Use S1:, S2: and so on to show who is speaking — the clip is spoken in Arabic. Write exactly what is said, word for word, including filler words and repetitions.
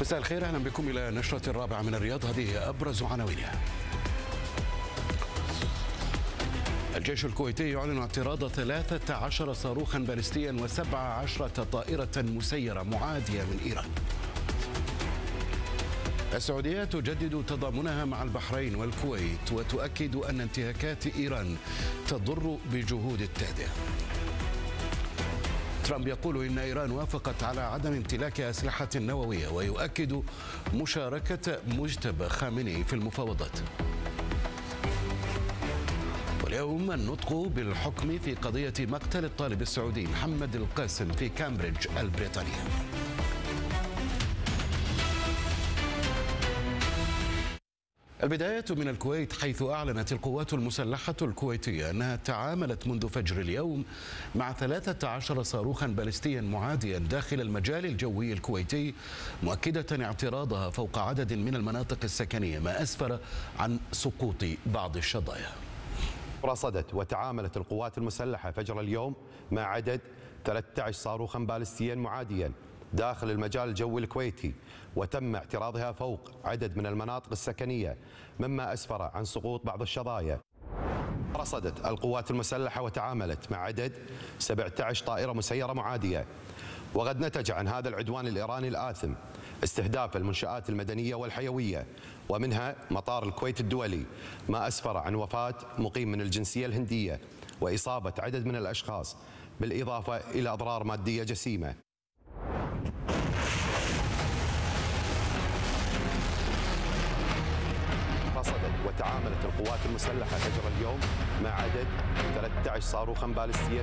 S1: مساء الخير، اهلا بكم الى نشرة الرابعة من الرياض. هذه ابرز عناوينها. الجيش الكويتي يعلن اعتراض ثلاثة عشر صاروخا باليستيا وسبع عشرة طائرة مسيرة معادية من إيران. السعودية تجدد تضامنها مع البحرين والكويت وتؤكد أن انتهاكات إيران تضر بجهود التهدئة. ترامب يقول إن إيران وافقت على عدم امتلاك أسلحة نووية ويؤكد مشاركة مجتبى خامنئي في المفاوضات. واليوم النطق بالحكم في قضية مقتل الطالب السعودي محمد القاسم في كامبريدج البريطانية. البداية من الكويت، حيث أعلنت القوات المسلحة الكويتية أنها تعاملت منذ فجر اليوم مع ثلاثة عشر صاروخا باليستيا معاديا داخل المجال الجوي الكويتي، مؤكدة اعتراضها فوق عدد من المناطق السكنية، ما أسفر عن سقوط بعض الشظايا.
S2: رصدت وتعاملت القوات المسلحة فجر اليوم مع عدد ثلاثة عشر صاروخا باليستيا معاديا داخل المجال الجوي الكويتي، وتم اعتراضها فوق عدد من المناطق السكنية، مما أسفر عن سقوط بعض الشظايا. رصدت القوات المسلحة وتعاملت مع عدد سبعة عشر طائرة مسيرة معادية، وقد نتج عن هذا العدوان الإيراني الآثم استهداف المنشآت المدنية والحيوية، ومنها مطار الكويت الدولي، ما أسفر عن وفاة مقيم من الجنسية الهندية وإصابة عدد من الأشخاص، بالإضافة إلى أضرار مادية جسيمة. رصدت وتعاملت القوات المسلحة فجر اليوم مع عدد ثلاثة عشر صاروخا باليستيا